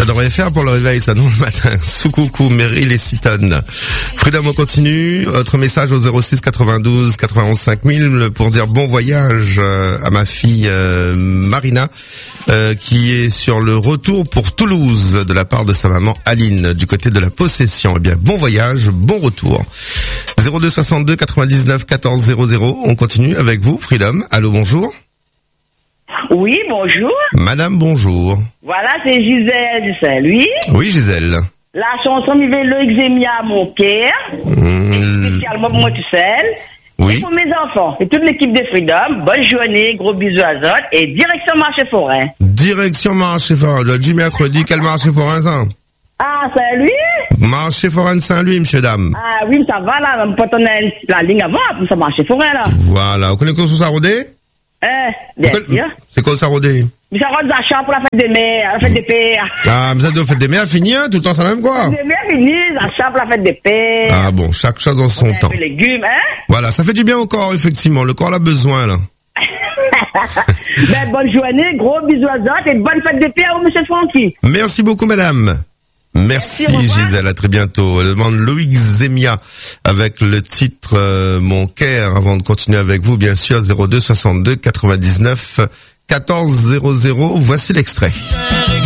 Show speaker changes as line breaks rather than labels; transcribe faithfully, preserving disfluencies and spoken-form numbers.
Ça devrait faire pour le réveil, ça, non, le matin. Soukoukou, Meryl et Citon. Freedom, on continue. Autre message au zéro six quatre-vingt-douze quatre-vingt-onze cinq mille pour dire bon voyage à ma fille euh, Marina, euh, qui est sur le retour pour Toulouse de la part de sa maman Aline, du côté de la Possession. Eh bien, bon voyage, bon retour. zéro deux soixante-deux quatre-vingt-dix-neuf quatorze zéro zéro. On continue avec vous, Freedom. Allô, bonjour.
Oui, bonjour.
Madame, bonjour.
Voilà, c'est Gisèle, c'est lui.
Oui, Gisèle.
La chanson m'y le eczémia à mon cœur. Mmh. Spécialement pour moi tout seul.
Oui.
Et pour mes enfants. Et toute l'équipe de Freedom. Bonne journée, gros bisous à Zot. Et direction marché forain.
Direction marché forain. Le du mercredi, quel marché forain, ça?
Ah, c'est lui?
Marché forain de Saint-Louis, monsieur, dame.
Ah oui, ça va là. Quand on a la ligne avant, pour ça marché forain là.
Voilà. Vous connaissez quoi sur Sarodé?
Eh, bien sûr.
C'est quoi Sarodé?
Ça rentre d'achat pour la fête des mères, la fête des pères.
Ah, mais ça doit fête des mères fini, hein? Tout le temps, ça même quoi?
La fête des mères fini, l'achat pour la fête des pères.
Ah bon, chaque chose en son temps.
Les légumes, hein?
Voilà, ça fait du bien au corps, effectivement. Le corps l'a besoin, là.
Ben, bonne journée, gros bisous à Zot et bonne fête des pères au monsieur Francky.
Merci beaucoup, madame. Merci, Merci Gisèle, à très bientôt. Elle demande Loïc Zemia avec le titre euh, Mon cœur, avant de continuer avec vous, bien sûr, zéro deux soixante-deux quatre-vingt-dix-neuf quatorze zéro zéro. Voici l'extrait.